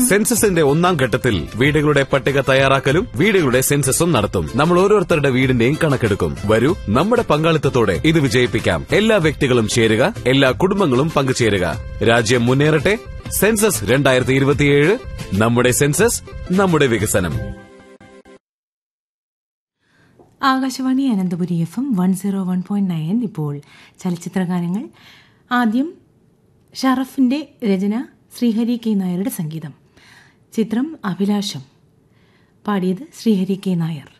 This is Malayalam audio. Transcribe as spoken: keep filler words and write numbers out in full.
സെൻസസിന്റെ ഒന്നാം ഘട്ടത്തിൽ വീടുകളുടെ പട്ടിക തയ്യാറാക്കലും വീടുകളുടെ സെൻസസും നടത്തും. നമ്മൾ ഓരോരുത്തരുടെ വീടിന്റെയും കണക്കെടുക്കും. വരൂ, നമ്മുടെ പങ്കാളിത്തത്തോടെ ഇത് വിജയിപ്പിക്കാം. എല്ലാ വ്യക്തികളും ചേരുക, എല്ലാ കുടുംബങ്ങളും പങ്കുചേരുക. രാജ്യം മുന്നേറട്ടെ. സെൻസസ് രണ്ടായിരത്തി ഇരുപത്തിയേഴ്. നമ്മുടെ സെൻസസ്, നമ്മുടെ വികസനം. Akashvani Ananthapuri F M one zero one point nine. ഇപ്പോൾ ചലച്ചിത്ര ഗാനങ്ങൾ. ആദ്യം ഷറഫിന്റെ രചന, ശ്രീഹരി കെ നായരുടെ സംഗീതം. ചിത്രം അഭിലാഷം. പാടിയത് ശ്രീഹരി കെ നായർ.